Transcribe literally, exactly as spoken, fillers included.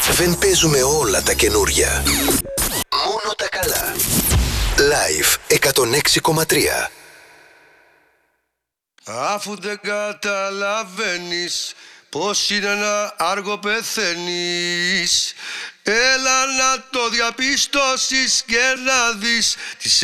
Δεν παίζουμε όλα τα καινούρια. Μόνο τα καλά. Live εκατόν έξι κόμμα τρία. Αφού δεν καταλαβαίνεις πως είναι να άργο πεθαίνεις, έλα να το διαπιστώσεις και να δεις τις